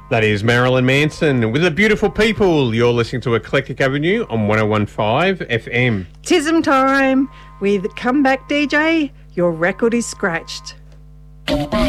That is Marilyn Manson with The Beautiful People. You're listening to Eclectic Avenue on 101.5 FM. Tism time with Comeback DJ. Your record is scratched.